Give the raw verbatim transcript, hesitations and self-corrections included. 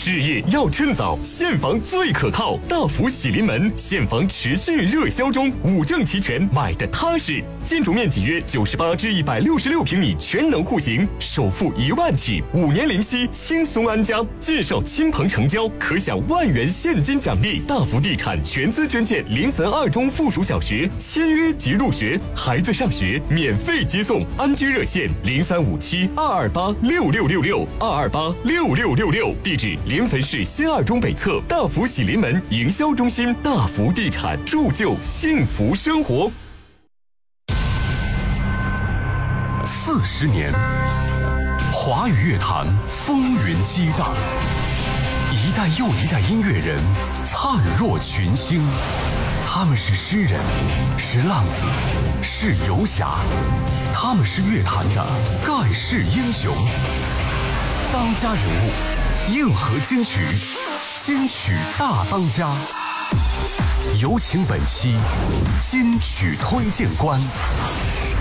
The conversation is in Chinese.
置业要趁早，现房最可靠。大福喜临门，现房持续热销中，五证齐全，买的踏实。建筑面积约九十八至一百六十六平米，全能户型，首付一万起，五年零息，轻松安家。介绍亲朋成交，可享万元现金奖励。大福地产全资捐建临汾二中附属小学，签约即入学，孩子上学免费接送。安居热线零三五七二二八六六六六二二八六六六六，地址临汾市新二中北侧大福喜临门营销中心。大福地产，铸就幸福生活。 四十年，华语乐坛风云激荡，一代又一代音乐人灿若群星。他们是诗人，是浪子，是游侠，他们是乐坛的盖世英雄。当家人物，硬核金曲，金曲大当家。有请本期金曲推荐官。